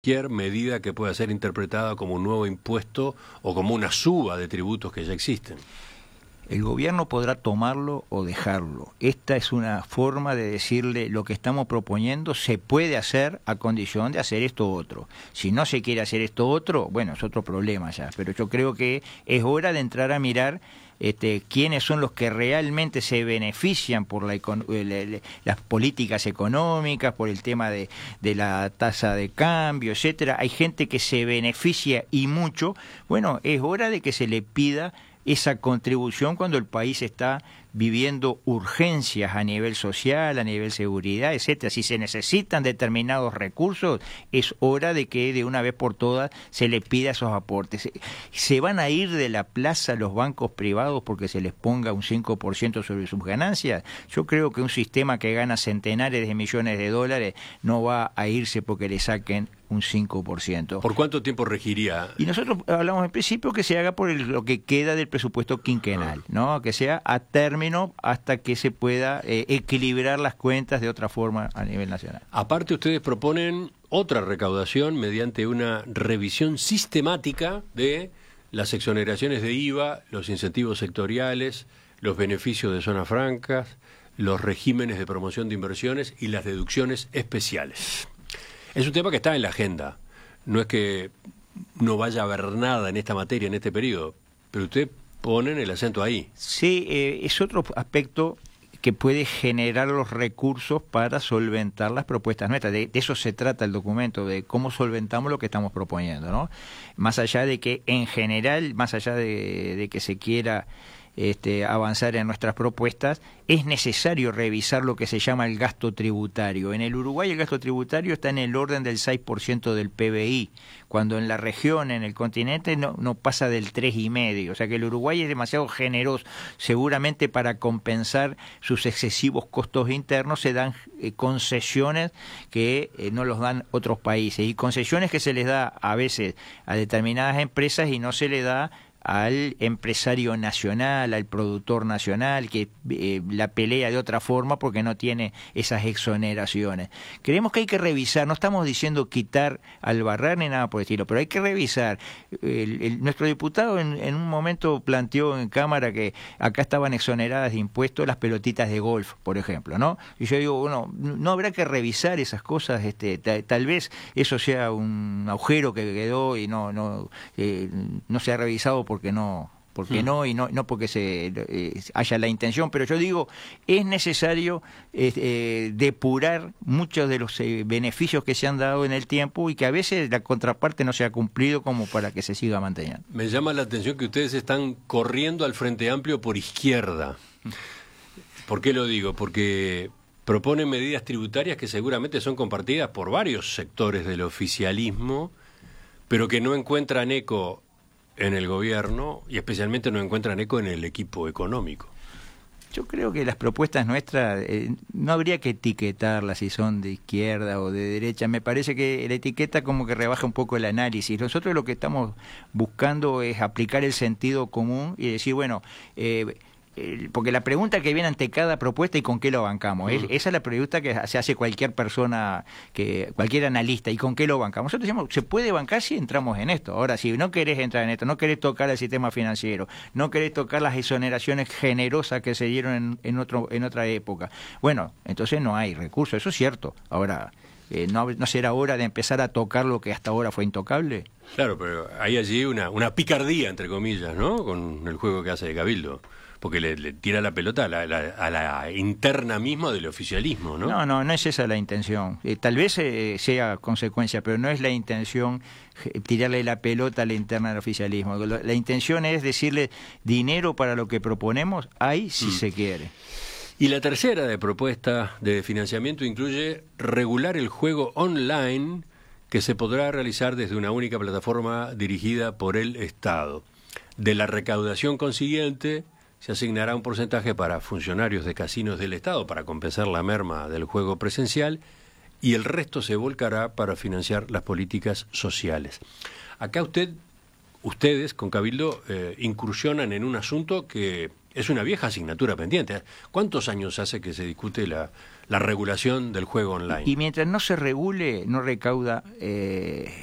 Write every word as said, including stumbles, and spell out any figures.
cualquier medida que pueda ser interpretada como un nuevo impuesto o como una suba de tributos que ya existen. El gobierno podrá tomarlo o dejarlo. Esta es una forma de decirle lo que estamos proponiendo se puede hacer a condición de hacer esto otro. Si no se quiere hacer esto otro, bueno, es otro problema ya. Pero yo creo que es hora de entrar a mirar este, quiénes son los que realmente se benefician por la, la, las políticas económicas, por el tema de, de la tasa de cambio, etcétera. Hay gente que se beneficia y mucho. Bueno, es hora de que se le pida esa contribución cuando el país está viviendo urgencias a nivel social, a nivel seguridad, etcétera. Si se necesitan determinados recursos, es hora de que de una vez por todas se le pida esos aportes. ¿Se van a ir de la plaza los bancos privados porque se les ponga un cinco por ciento sobre sus ganancias? Yo creo que un sistema que gana centenares de millones de dólares no va a irse porque le saquen un cinco por ciento. ¿Por cuánto tiempo regiría? Y nosotros hablamos en principio que se haga por el, lo que queda del presupuesto quinquenal, ah. ¿no? Que sea a término hasta que se pueda eh, equilibrar las cuentas de otra forma a nivel nacional. Aparte, ustedes proponen otra recaudación mediante una revisión sistemática de las exoneraciones de I V A, los incentivos sectoriales, los beneficios de zonas francas, los regímenes de promoción de inversiones y las deducciones especiales. Es un tema que está en la agenda. No es que no vaya a haber nada en esta materia en este periodo, pero usted ponen el acento ahí. Sí, eh, es otro aspecto que puede generar los recursos para solventar las propuestas nuestras. De, de eso se trata el documento, de cómo solventamos lo que estamos proponiendo, ¿no? Más allá de que en general, más allá de, de que se quiera Este, avanzar en nuestras propuestas, es necesario revisar lo que se llama el gasto tributario. En el Uruguay el gasto tributario está en el orden del seis por ciento del P B I, cuando en la región, en el continente, no, no pasa del tres coma cinco por ciento. O sea que el Uruguay es demasiado generoso. Seguramente para compensar sus excesivos costos internos se dan eh, concesiones que eh, no los dan otros países. Y concesiones que se les da a veces a determinadas empresas y no se le da al empresario nacional, al productor nacional, que eh, la pelea de otra forma porque no tiene esas exoneraciones. Creemos que hay que revisar, no estamos diciendo quitar al barrar ni nada por el estilo, pero hay que revisar. El, el, nuestro diputado en, en un momento planteó en Cámara que acá estaban exoneradas de impuestos las pelotitas de golf, por ejemplo, ¿no? Y yo digo, bueno, no habrá que revisar esas cosas, este, tal, tal vez eso sea un agujero que quedó y no, no, eh, no se ha revisado porque no, porque no y no, no porque se eh, haya la intención, pero yo digo, es necesario eh, eh, depurar muchos de los eh, beneficios que se han dado en el tiempo y que a veces la contraparte no se ha cumplido como para que se siga manteniendo. Me llama la atención que ustedes están corriendo al Frente Amplio por izquierda. ¿Por qué lo digo? Porque proponen medidas tributarias que seguramente son compartidas por varios sectores del oficialismo, pero que no encuentran eco en el gobierno y especialmente no encuentran eco en el equipo económico. Yo creo que las propuestas nuestras eh, no habría que etiquetarlas si son de izquierda o de derecha. Me parece que la etiqueta como que rebaja un poco el análisis. Nosotros lo que estamos buscando es aplicar el sentido común y decir, bueno, eh, porque la pregunta que viene ante cada propuesta y con qué lo bancamos, es, esa es la pregunta que se hace cualquier persona, que cualquier analista, y con qué lo bancamos. Nosotros decimos, se puede bancar si entramos en esto. Ahora, si no querés entrar en esto, no querés tocar el sistema financiero, no querés tocar las exoneraciones generosas que se dieron en, en, otro, en otra época, bueno, entonces no hay recursos, eso es cierto. Ahora, eh, ¿no, ¿no será hora de empezar a tocar lo que hasta ahora fue intocable? Claro, pero hay allí una, una picardía, entre comillas, ¿no?, con el juego que hace de Cabildo. Porque le, le tira la pelota a la, la, a la interna misma del oficialismo, ¿no? No, no, no es esa la intención. Eh, tal vez eh, sea consecuencia, pero no es la intención eh, tirarle la pelota a la interna del oficialismo. La, la intención es decirle dinero para lo que proponemos, hay si mm. se quiere. Y la tercera de propuesta de financiamiento incluye regular el juego online que se podrá realizar desde una única plataforma dirigida por el Estado. De la recaudación consiguiente se asignará un porcentaje para funcionarios de casinos del Estado para compensar la merma del juego presencial y el resto se volcará para financiar las políticas sociales. Acá usted, ustedes con Cabildo eh, incursionan en un asunto que es una vieja asignatura pendiente. ¿Cuántos años hace que se discute la, la regulación del juego online? Y mientras no se regule, no recauda... Eh,